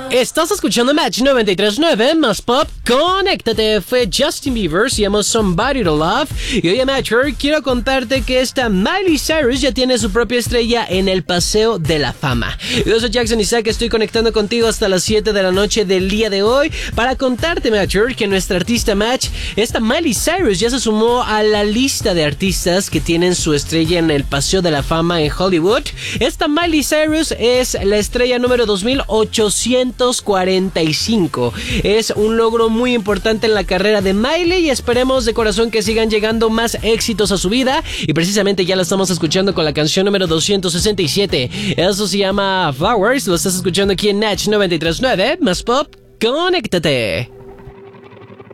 Estás escuchando Match 93.9 más pop. Conéctate. Fue Justin Bieber, se llama Somebody to Love. Y hoy, Matcher, quiero contarte que esta Miley Cyrus ya tiene su propia estrella en el Paseo de la Fama. Yo soy Jackson Isaac, estoy conectando contigo hasta las 7 de la noche del día de hoy para contarte, Matcher, que nuestra artista Match, esta Miley Cyrus, ya se sumó a la lista de artistas que tienen su estrella en el Paseo de la Fama en Hollywood. Esta Miley Cyrus es la estrella número 2845. Es un logro muy importante en la carrera de Miley y esperemos de corazón que sigan llegando más éxitos a su vida. Y precisamente ya la estamos escuchando con la canción número 267. Eso se llama Flowers. Lo estás escuchando aquí en Natch 93.9 más pop. Conéctate.